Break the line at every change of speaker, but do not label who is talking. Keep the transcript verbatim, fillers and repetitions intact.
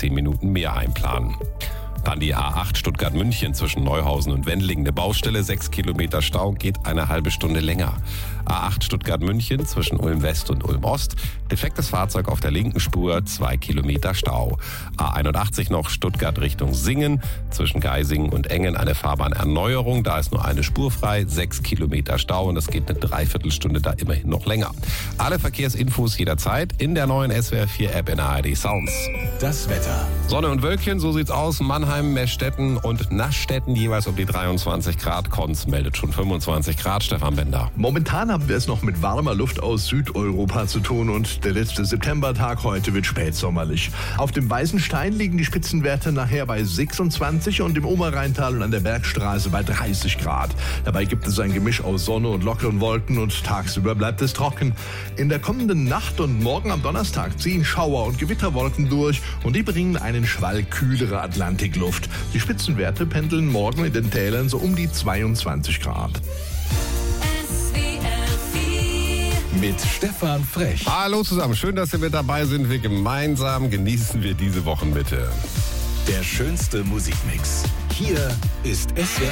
zehn Minuten mehr einplanen. Dann die A acht Stuttgart-München zwischen Neuhausen und Wendlingen. Eine Baustelle, sechs Kilometer Stau, geht eine halbe Stunde länger. A acht Stuttgart-München zwischen Ulm-West und Ulm-Ost. Defektes Fahrzeug auf der linken Spur, zwei Kilometer Stau. A einundachtzig noch Stuttgart Richtung Singen. Zwischen Geisingen und Engen eine Fahrbahnerneuerung. Da ist nur eine Spur frei, sechs Kilometer Stau und es geht eine Dreiviertelstunde da immerhin noch länger. Alle Verkehrsinfos jederzeit in der neuen S W R vier App in A R D Sounds.
Das Wetter.
Sonne und Wölkchen, so sieht's aus. Mannheim, Meßstetten und Nassstetten jeweils um die dreiundzwanzig Grad. Konz meldet schon fünfundzwanzig Grad. Stefan Bender.
Momentan haben wir es noch mit warmer Luft aus Südeuropa zu tun und der letzte Septembertag heute wird spätsommerlich. Auf dem Weißen Stein liegen die Spitzenwerte nachher bei sechsundzwanzig und im Oberrheintal und an der Bergstraße bei dreißig Grad. Dabei gibt es ein Gemisch aus Sonne und lockeren Wolken und tagsüber bleibt es trocken. In der kommenden Nacht und morgen am Donnerstag ziehen Schauer und Gewitterwolken durch und die bringen einen Schwall kühlere Atlantikluft. Die Spitzenwerte pendeln morgen in den Tälern so um die zweiundzwanzig Grad.
Mit Stefan Frech.
Hallo zusammen, schön, dass Sie mit dabei sind. Wir gemeinsam genießen wir diese Wochenmitte.
Der schönste Musikmix. Hier ist S W R